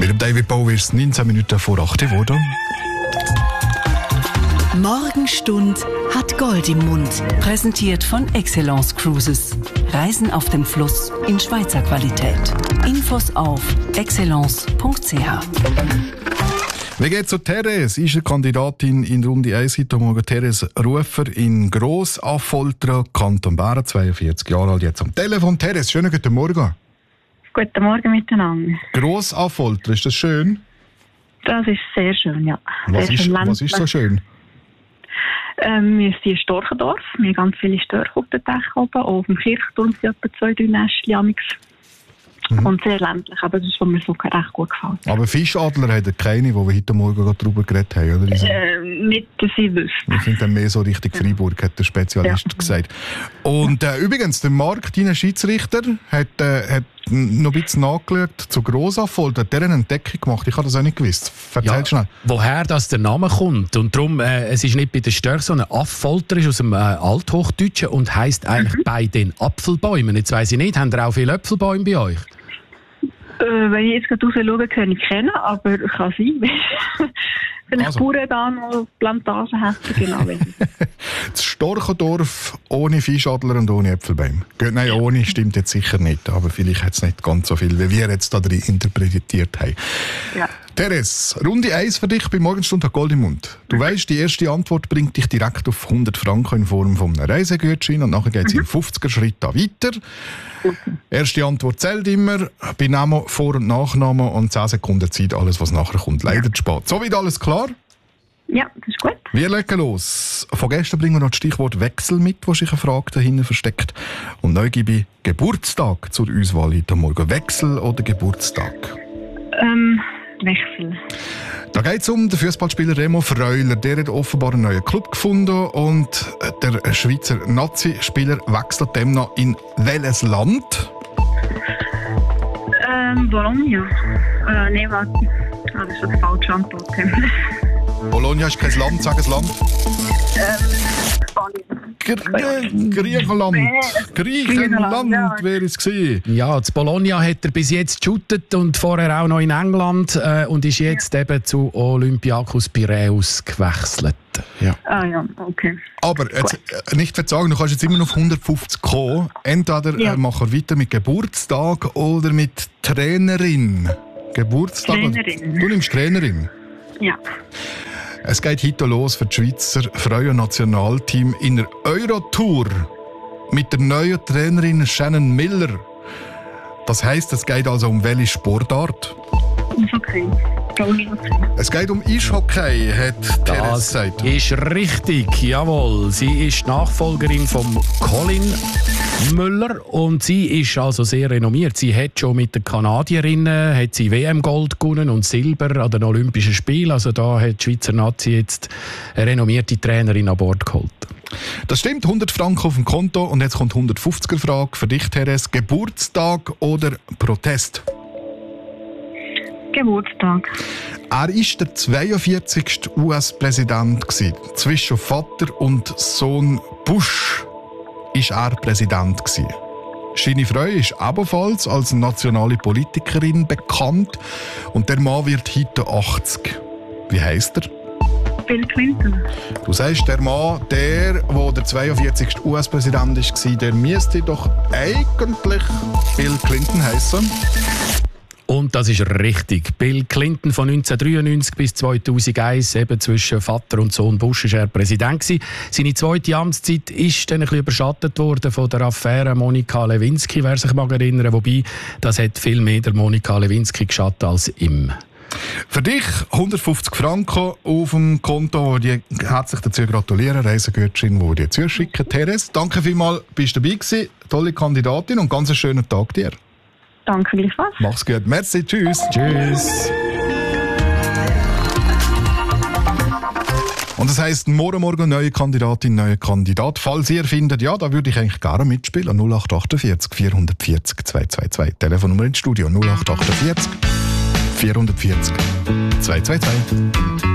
Mit dem David Bowie ist es 19 Minuten vor 8 geworden. Morgenstund hat Gold im Mund. Präsentiert von Excellence Cruises. Reisen auf dem Fluss in Schweizer Qualität. Infos auf excellence.ch. Wie geht's zu Therese? Ist eine Kandidatin in Runde 1 heute Morgen. Therese Rufer in Grossaffoltern, Kanton Bern, 42 Jahre alt, jetzt am Telefon. Therese, schönen guten Morgen. Guten Morgen miteinander. Grossaffoltern, ist das schön? Das ist sehr schön, ja. Was ist so schön? Wir sind ein Storchendorf. Wir haben ganz viele Störche auf den Dächern oben. Auch auf dem Kirchturm sind etwa 2-3 Nestchen. Und sehr ländlich, aber das ist, was mir so recht gut gefällt. Aber Fischadler haben keine, wo wir heute Morgen gerade darüber geredet haben, oder? Nicht, dass ich wüsste. Wir sind dann mehr so richtig Freiburg, hat der Spezialist gesagt. Und übrigens, der Marc, dein Schiedsrichter, hat noch ein bisschen nachgeschaut zu Grossaffoltern. Hat eine Entdeckung gemacht? Ich habe das auch nicht gewusst. Erzähl schnell. Woher das der Name kommt. Und darum, es ist nicht bei den Störchen, sondern Affolter ist aus dem Althochdeutschen und heisst eigentlich bei den Apfelbäumen. Jetzt weiss ich nicht, haben ihr auch viele Apfelbäume bei euch? Wenn ich jetzt gerade rausschaue, kann ich kennen, aber kann sein. Wenn ich Bauern da noch Plantagen hätte, genau. Das Storchendorf ohne Fischadler und ohne Äpfelbäume. Nein, ohne stimmt jetzt sicher nicht, aber vielleicht hat es nicht ganz so viel, wie wir jetzt da drin interpretiert haben. Ja. Therese, Runde 1 für dich bei Morgenstund hat Gold im Mund. Du weisst, die erste Antwort bringt dich direkt auf 100 Franken in Form von einem Reisegutschein und nachher geht es in 50er Schritten weiter. Erste Antwort zählt immer, bei Namen, Vor- und Nachnamen und 10 Sekunden Zeit, alles was nachher kommt. Leider zu spät. Soweit alles klar? Ja, das ist gut. Wir legen los. Von gestern bringen wir noch das Stichwort Wechsel mit, wo sich eine Frage dahinter versteckt. Und neu gebe ich Geburtstag zur Auswahl heute Morgen. Wechsel oder Geburtstag? Wechsel. Da geht es um den Fußballspieler Remo Freuler. Der hat offenbar einen neuen Club gefunden und der Schweizer Nazi-Spieler wechselt demnach in welches Land? Bologna. Nein, warte. Das ist eine falsche Antwort. Bologna ist kein Land, sag ein Land. Spanien. Griechenland wäre es gewesen. Ja, zu Bologna hat er bis jetzt geshootet und vorher auch noch in England und ist jetzt eben zu Olympiakos Piräus gewechselt. Ja. Ah ja, okay. Aber jetzt, nicht verzagen, du kannst jetzt immer noch auf 150 kommen. Entweder machen wir weiter mit Geburtstag oder mit Trainerin. Geburtstag? Trainerin. Du nimmst Trainerin? Ja. Es geht heute los für das Schweizer Frauen-Nationalteam in der Eurotour mit der neuen Trainerin Shannon Miller. Das heisst, es geht also um welche Sportart? Eishockey. Es geht um Eishockey, hat Therese gesagt. Das ist richtig, jawohl. Sie ist Nachfolgerin von Colin Müller und sie ist also sehr renommiert. Sie hat schon mit den Kanadierinnen WM-Gold gewonnen und Silber an den Olympischen Spielen. Also da hat die Schweizer Nazi jetzt eine renommierte Trainerin an Bord geholt. Das stimmt, 100 Franken auf dem Konto und jetzt kommt 150er-Frage für dich, Therese. Geburtstag oder Protest? Geburtstag. Er war der 42. US-Präsident. Zwischen Vater und Sohn Bush war er Präsident. Seine Frau ist ebenfalls als nationale Politikerin bekannt und der Mann wird heute 80. Wie heisst er? Bill Clinton. Du sagst, der Mann, der 42. US-Präsident war, der müsste doch eigentlich Bill Clinton heißen. Und das ist richtig. Bill Clinton von 1993 bis 2001, eben zwischen Vater und Sohn Bush, war er Präsident gewesen. Seine zweite Amtszeit ist dann ein bisschen überschattet worden von der Affäre Monika Lewinsky, wer sich mag erinnern. Wobei, das hat viel mehr der Monika Lewinsky geschattet als ihm. Für dich 150 Franken auf dem Konto, die herzlich dazu gratulieren. Reisegutschein, die dir zuschicken. Therese, danke vielmals, bist du dabei gewesen. Tolle Kandidatin und ganz einen schönen Tag dir. Danke gleichfalls. Mach's gut. Merci. Tschüss. Tschüss. Und das heisst, morgen neue Kandidatin, neuer Kandidat. Falls ihr findet, ja, da würde ich eigentlich gerne mitspielen. 0848 440 222. Telefonnummer ins Studio 0848 440 222.